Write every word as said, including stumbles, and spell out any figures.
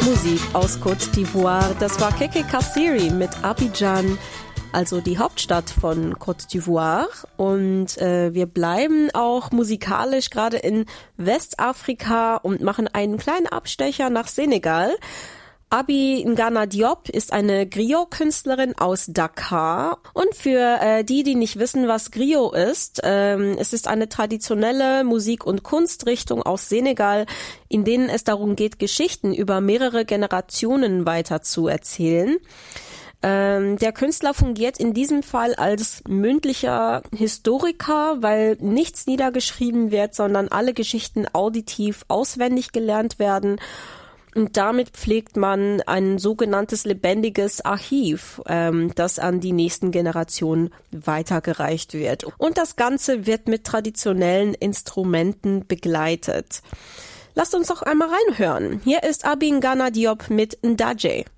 Musik aus Côte d'Ivoire. Das war Keke Kassiri mit Abidjan, also die Hauptstadt von Côte d'Ivoire. Und äh, wir bleiben auch musikalisch gerade in Westafrika und machen einen kleinen Abstecher nach Senegal. Abi Ngana Diop ist eine Griot-Künstlerin aus Dakar. Und für äh, die, die nicht wissen, was Griot ist, ähm, es ist eine traditionelle Musik- und Kunstrichtung aus Senegal, in denen es darum geht, Geschichten über mehrere Generationen weiter zu erzählen. Ähm, der Künstler fungiert in diesem Fall als mündlicher Historiker, weil nichts niedergeschrieben wird, sondern alle Geschichten auditiv auswendig gelernt werden. Und damit pflegt man ein sogenanntes lebendiges Archiv, ähm, das an die nächsten Generationen weitergereicht wird. Und das Ganze wird mit traditionellen Instrumenten begleitet. Lasst uns doch einmal reinhören. Hier ist Abi Ngana Diop mit Ndaje.